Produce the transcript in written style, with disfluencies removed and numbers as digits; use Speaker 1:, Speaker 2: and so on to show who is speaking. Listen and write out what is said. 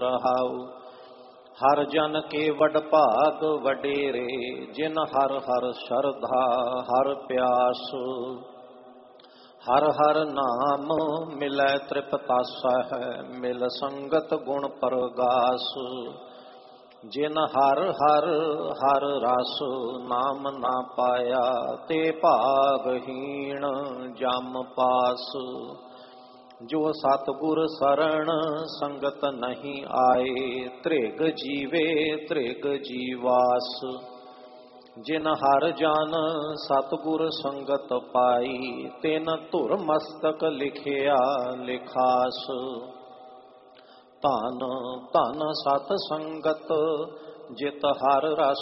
Speaker 1: ਰਹਾਉ। ਹਰ ਜਨ ਕੇ ਵਡ ਭਾਗ ਵਡੇਰੇ, ਜਿਨ ਹਰ ਹਰ ਸ਼ਰਧਾ ਹਰ ਪਿਆਸ। ਹਰ ਹਰ ਨਾਮ ਮਿਲੈ ਤ੍ਰਿਪਤਾਸਾ ਹੈ, ਮਿਲ ਸੰਗਤ ਗੁਣ ਪਰਗਾਸ। ਜਿਨ ਹਰ ਹਰ ਹਰ ਰਸ ਨਾਮ ਨਾ ਪਾਇਆ, ਤੇ ਭਾਗਹੀਣ ਜਮ ਪਾਸ। ਜੋ ਸਤਿਗੁਰ ਸਰਣ ਸੰਗਤ ਨਹੀਂ ਆਏ, ਧ੍ਰਿਗ ਜੀਵੇ ਧ੍ਰਿਗ ਜੀਵਾਸ। ਜਿਨ ਹਰ ਜਨ ਸਤਿਗੁਰ ਸੰਗਤ ਪਾਈ, ਤਿਨ ਧੁਰ ਮਸਤਕ ਲਿਖਿਆ ਲਿਖਾਸ। ਧਨ ਧਨ ਸਤ ਸੰਗਤ, ਜਿਤ ਹਰ ਰਸ